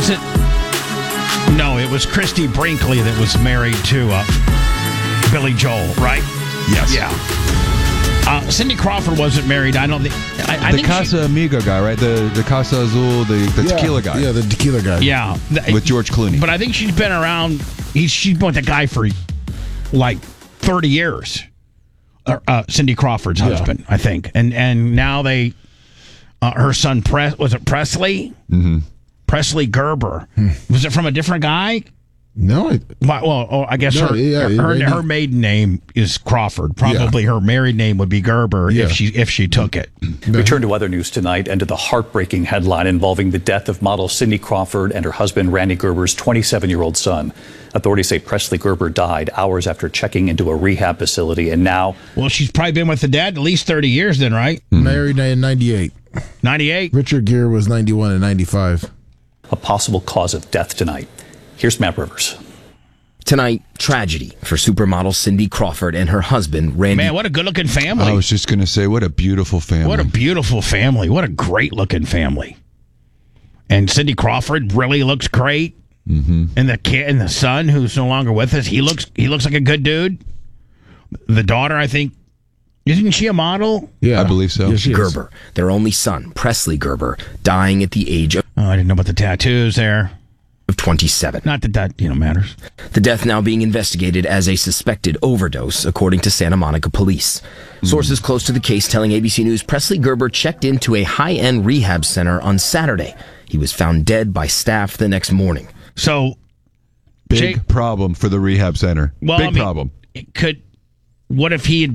Was it? No, it was Christy Brinkley that was married to Billy Joel, right? Yes. Yeah. Cindy Crawford wasn't married. I don't think. I the think Casa Amiga guy, right? The Casa Azul, the tequila guy. Yeah, the tequila guy. Yeah. With George Clooney. But I think she's been around. She's been with the guy for like 30 years. Cindy Crawford's husband, I think. And now they, her son, was it Presley? Mm-hmm. Presley Gerber. Was it from a different guy? No. I guess her maiden name is Crawford. Probably her married name would be Gerber if she took it. We turn to other news tonight and to the heartbreaking headline involving the death of model Cindy Crawford and her husband Randy Gerber's 27-year-old son. Authorities say Presley Gerber died hours after checking into a rehab facility, and now... Well, she's probably been with the dad at least 30 years then, right? Married in 98. 98? Richard Gere was 91 and 95. A possible cause of death tonight. Here's Matt Rivers. Tonight, tragedy for supermodel Cindy Crawford and her husband, Randy. Man, what a good-looking family. I was just going to say, what a beautiful family. What a beautiful family. What a great-looking family. And Cindy Crawford really looks great. Mm-hmm. And the kid and the son, who's no longer with us, he looks like a good dude. The daughter, I think, isn't she a model? Yeah, I believe so. Yeah, Gerber, their only son, Presley Gerber, dying at the age of... Oh, I didn't know about the tattoos there. Of 27. Not that matters. The death now being investigated as a suspected overdose, according to Santa Monica police. Sources close to the case telling ABC News Presley Gerber checked into a high-end rehab center on Saturday. He was found dead by staff the next morning. So, big problem for the rehab center. Well, big problem. What if he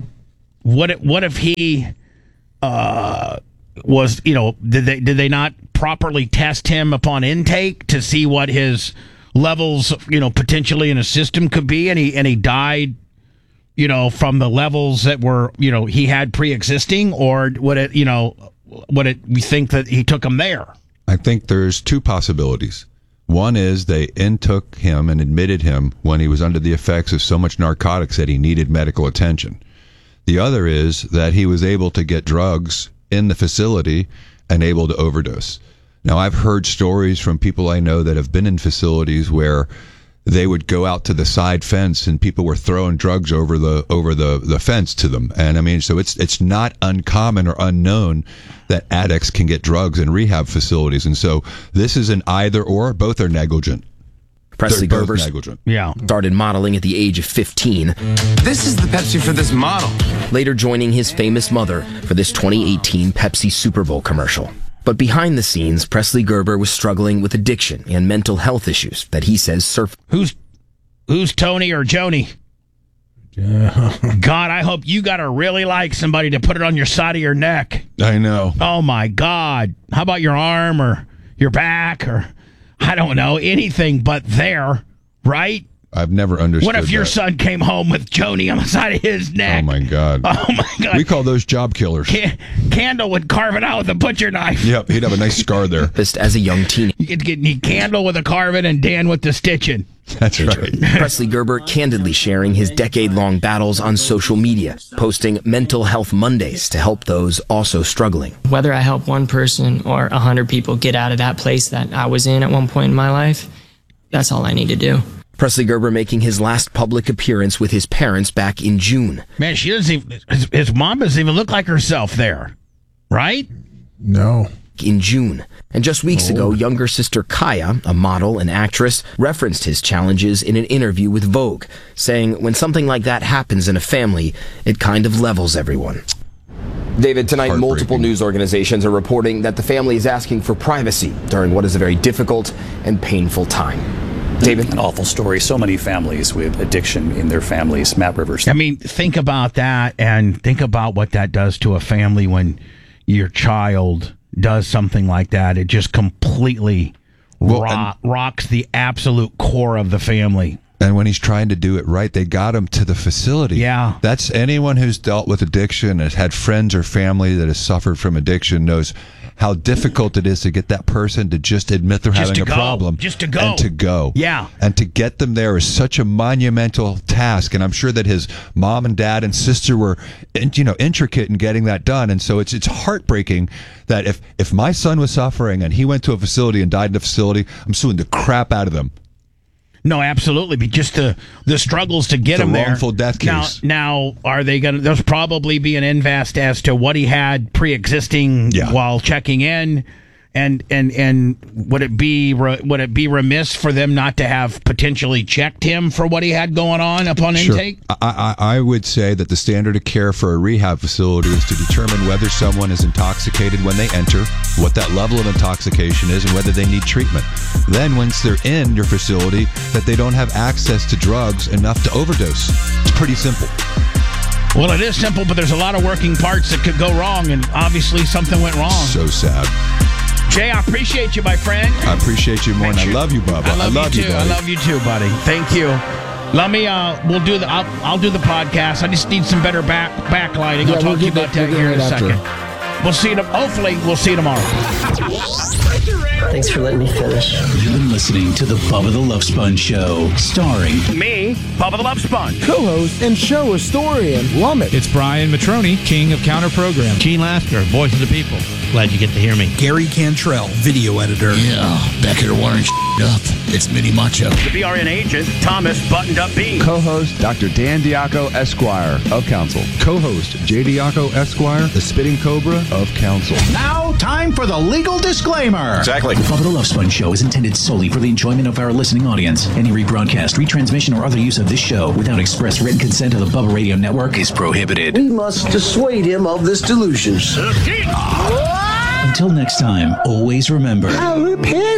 was, did they not properly test him upon intake to see what his levels, potentially in a system could be, and he died, from the levels that were, he had pre-existing, or would it we think that he took him there? I think there's two possibilities. One is they intook him and admitted him when he was under the effects of so much narcotics that he needed medical attention. The other is that he was able to get drugs in the facility and able to overdose. Now, I've heard stories from people I know that have been in facilities where they would go out to the side fence and people were throwing drugs over the fence to them. And I mean, so it's not uncommon or unknown that addicts can get drugs in rehab facilities. And so this is an either or. Both are negligent. Presley Gerber started modeling at the age of 15. This is the Pepsi for this model. Later joining his famous mother for this 2018 Pepsi Super Bowl commercial. But behind the scenes, Presley Gerber was struggling with addiction and mental health issues that he says surfaced. Who's Tony or Joni? God, I hope you got to really like somebody to put it on your side of your neck. I know. Oh, my God. How about your arm or your back or, I don't know, anything but there, right? I've never understood What if your son came home with Joni on the side of his neck? Oh, my God. Oh, my God. We call those job killers. Candle would carve it out with a butcher knife. Yep, he'd have a nice scar there. Just as a young teenager. You'd need Candle with the carving and Dan with the stitching. That's right. Presley Gerber candidly sharing his decade-long battles on social media, posting Mental Health Mondays to help those also struggling. Whether I help one person or 100 people get out of that place that I was in at one point in my life, that's all I need to do. Presley Gerber making his last public appearance with his parents back in June. Man, she doesn't even, his mom doesn't even look like herself there, right? No. In June. And just weeks ago, younger sister Kaya, a model and actress, referenced his challenges in an interview with Vogue, saying when something like that happens in a family, it kind of levels everyone. David, tonight multiple news organizations are reporting that the family is asking for privacy during what is a very difficult and painful time. David? An awful story. So many families with addiction in their families. Matt Rivers. I mean, think about that and think about what that does to a family when your child does something like that. It just completely rocks the absolute core of the family. And when he's trying to do it right, they got him to the facility. Yeah. That's anyone who's dealt with addiction, has had friends or family that has suffered from addiction, knows how difficult it is to get that person to just admit they're Just having a to go. problem. Just to go. And to go. Yeah. And to get them there is such a monumental task. And I'm sure that his mom and dad and sister were, intricate in getting that done. And so it's heartbreaking that if my son was suffering and he went to a facility and died in a facility, I'm suing the crap out of them. No, absolutely. But just the struggles to get It's a him there. wrongful death case. Now, are they going to? There's probably be an invest as to what he had pre-existing while checking in, and would it be remiss for them not to have potentially checked him for what he had going on upon intake? I would say that the standard of care for a rehab facility is to determine whether someone is intoxicated when they enter, what that level of intoxication is, and whether they need treatment. Then, once they're in your facility, that they don't have access to drugs enough to overdose. It's pretty simple. Well, it is simple, but there's a lot of working parts that could go wrong, and obviously something went wrong. So sad. Jay, I appreciate you, my friend. I appreciate you more, and I love you, Bubba. I love you too. buddy. I love you too, buddy. Thank you. Let me. We'll do the. I'll do the podcast. I just need some better backlighting. I'll talk to you about that here in a second. We'll see you. Hopefully, we'll see you tomorrow. Thanks for letting me finish. You've been listening to the Bubba the Love Sponge Show, starring me, Bubba the Love Sponge, co-host and show historian Lumet. It's Brian Matroni, king of counter program. Gene Lasker, voice of the people. Glad you get to hear me. Gary Cantrell, video editor. Yeah, back here wiring up. It's Mini Macho. The BRN agent, Thomas Buttoned Up Bean. Co-host, Dr. Dan Diaco, Esquire of Council. Co-host, J. Diaco, Esquire, the Spitting Cobra of Council. Now, time for the legal disclaimer. Exactly. The Bubba the Love Sponge Show is intended solely for the enjoyment of our listening audience. Any rebroadcast, retransmission, or other use of this show without express written consent of the Bubba Radio Network is prohibited. We must dissuade him of this delusion. Until next time, always remember... I repent.